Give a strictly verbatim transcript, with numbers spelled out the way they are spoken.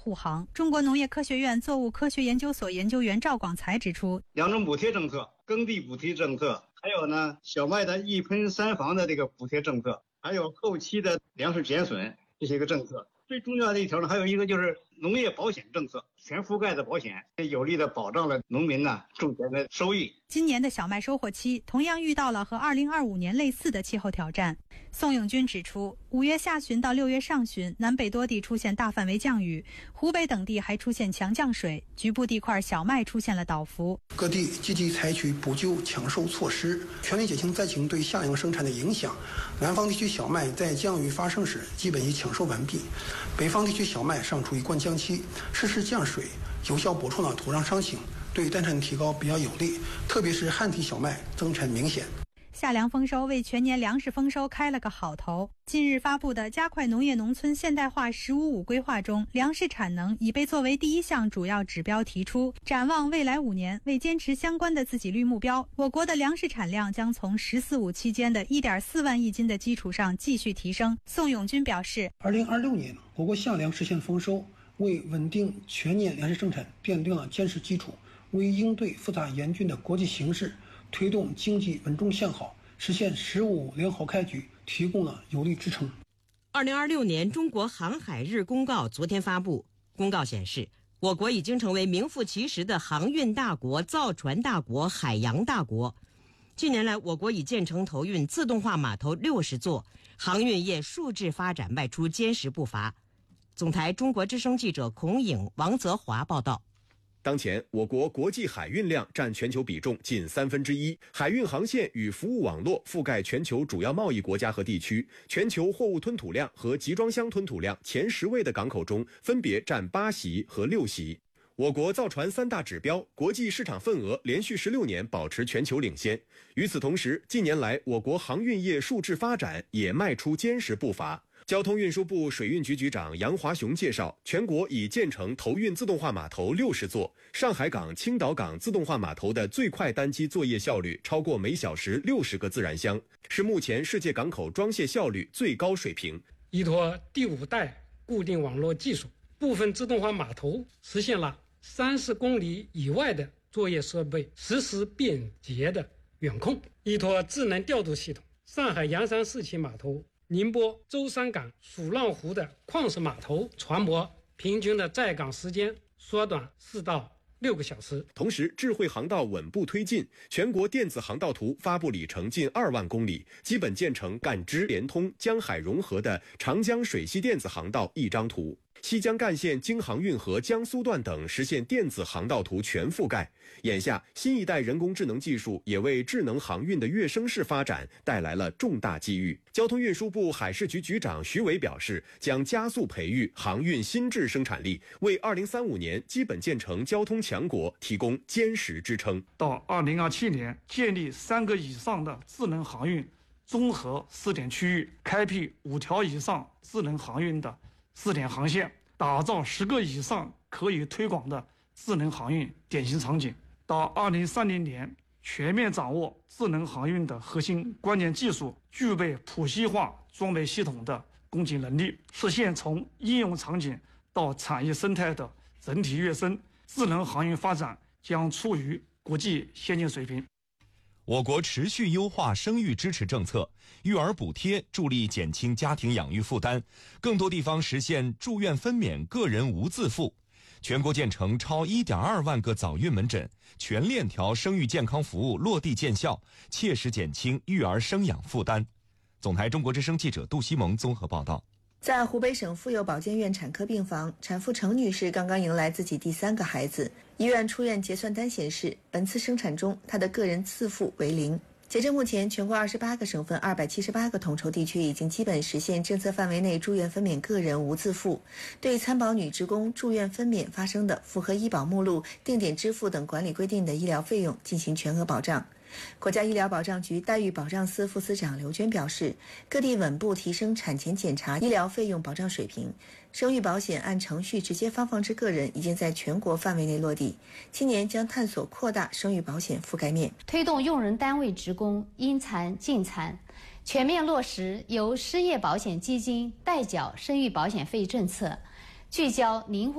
护航。中国农业科学院作物科学研究所研究员赵广才指出， 两种补贴政策，耕地补贴政策，还有呢小麦的一喷三防的这个补贴政策，还有后期的粮食减损这些个政策。最重要的一条呢，还有一个就是农业保险政策，全覆盖的保险，有力的保障了农民呢种田的收益。 今年的小麦收获期同样遇到了和二零二五年类似的气候挑战。宋永军指出，五月下旬到六月上旬，南北多地出现大范围降雨，湖北等地还出现强降水，局部地块小麦出现了倒伏。 各地积极采取补救抢收措施，全力减轻灾情对夏粮生产的影响。南方地区小麦在降雨发生时基本已抢收完毕，北方地区小麦尚处于灌浆期，适时降水有效补充了土壤伤情，对单产提高比较有利，特别是旱地小麦增产明显。 夏粮丰收为全年粮食丰收开了个好头。近日发布的加快农业农村现代化“十五五”规划中，粮食产能已被作为第一项主要指标提出。展望未来五年，为坚持相关的自给率目标，我国的粮食产量将从“十四五”期间的 一点四万亿斤的基础上继续提升。宋永军表示， 二零二六年我国夏粮实现丰收，为稳定全年粮食生产奠定了坚实基础，为应对复杂严峻的国际形势，推动经济稳中向好，实现“十五”良好开局提供了有力支撑。 二零二六年中国航海日公告昨天发布，公告显示，我国已经成为名副其实的航运大国、造船大国、海洋大国。近年来，我国已建成投运自动化码头六十座，航运业数字发展迈出坚实步伐。总台中国之声记者孔颖、王泽华报道。 当前，我国国际海运量占全球比重近三分之一，海运航线与服务网络覆盖全球主要贸易国家和地区，全球货物吞吐量和集装箱吞吐量前十位的港口中，分别占八席和六席。我国造船三大指标，国际市场份额连续十六年保持全球领先。与此同时，近年来我国航运业数字发展也迈出坚实步伐。交通运输部水运局局长杨华雄介绍，全国已建成投运自动化码头六十座，上海港、青岛港自动化码头的最快单机作业效率超过每小时六十个自然箱，是目前世界港口装卸效率最高水平。 依托第五代固定网络技术，部分自动化码头实现了三十公里以外的作业设备实时便捷的远控。依托智能调度系统，上海洋山四期码头、宁波舟山港、蜀浪湖的矿石码头船舶平均的在港时间缩短四到六个小时。 同时，智慧航道稳步推进，全国电子航道图发布里程近二万公里，基本建成赣支联通、江海融合的长江水系电子航道一张图。西江干线京杭运河江苏段等实现电子航道图全覆盖。眼下，新一代人工智能技术也为智能航运的跃升式发展带来了重大机遇。交通运输部海事局局长徐伟表示，将加速培育航运新质生产力，为二零三五年基本建成交通强国提供坚实支撑。 到二零二七年，建立三个以上的智能航运综合试点区域，开辟五条以上智能航运的试点航线，打造十个以上可以推广的智能航运典型场景。到二零三零年，全面掌握智能航运的核心关键技术，具备谱系化装备系统的供给能力，实现从应用场景到产业生态的整体跃升。智能航运发展将处于国际先进水平。 我国持续优化生育支持政策，育儿补贴助力减轻家庭养育负担，更多地方实现住院分娩个人无自付。全国建成超 一点二万个早孕门诊，全链条生育健康服务落地见效，切实减轻育儿生养负担。总台中国之声记者杜西蒙综合报道。 在湖北省妇幼保健院产科病房，产妇程女士刚刚迎来自己第三个孩子。医院出院结算单显示，本次生产中她的个人自付为零。截至目前，全国二十八个省份二百七十八个统筹地区已经基本实现政策范围内住院分娩个人无自付，对参保女职工住院分娩发生的符合医保目录、定点支付等管理规定的医疗费用进行全额保障。国家医疗保障局待遇保障司副司长刘娟表示，各地稳步提升产前检查医疗费用保障水平，生育保险按程序直接发放至个人已经在全国范围内落地，今年将探索扩大生育保险覆盖面， 推动用人单位职工因残尽残，全面落实由失业保险基金代缴生育保险费政策，聚焦灵活